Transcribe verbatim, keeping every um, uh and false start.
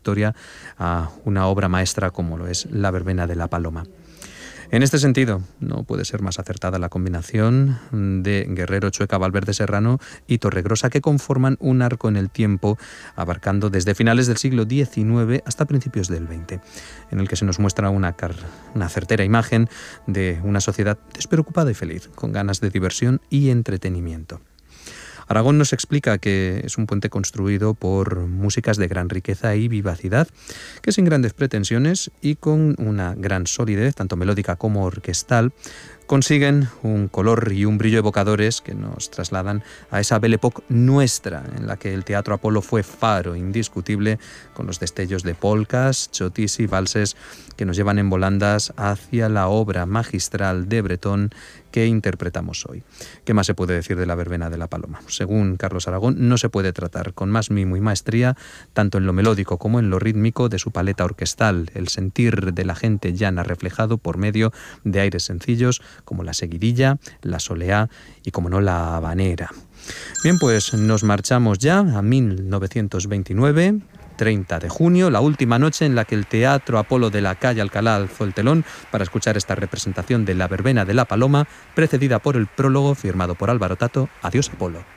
Victoria a una obra maestra como lo es La verbena de la Paloma. En este sentido, no puede ser más acertada la combinación de Guerrero, Chueca, Valverde Serrano y Torregrosa, que conforman un arco en el tiempo abarcando desde finales del siglo diecinueve hasta principios del veinte, en el que se nos muestra una, car- una certera imagen de una sociedad despreocupada y feliz, con ganas de diversión y entretenimiento. Aragón nos explica que es un puente construido por músicas de gran riqueza y vivacidad, que sin grandes pretensiones y con una gran solidez, tanto melódica como orquestal, consiguen un color y un brillo evocadores que nos trasladan a esa Belle Époque nuestra, en la que el Teatro Apolo fue faro indiscutible, con los destellos de polcas, chotis y valses que nos llevan en volandas hacia la obra magistral de Bretón que interpretamos hoy. ¿Qué más se puede decir de La verbena de la Paloma? Según Carlos Aragón, no se puede tratar con más mimo y maestría, tanto en lo melódico como en lo rítmico de su paleta orquestal, el sentir de la gente llana reflejado por medio de aires sencillos como la seguidilla, la soleá y, como no, la habanera. Bien, pues nos marchamos ya a mil novecientos veintinueve, treinta de junio, la última noche en la que el Teatro Apolo de la calle Alcalá alzó el telón para escuchar esta representación de La verbena de la Paloma, precedida por el prólogo firmado por Álvaro Tato, Adiós Apolo.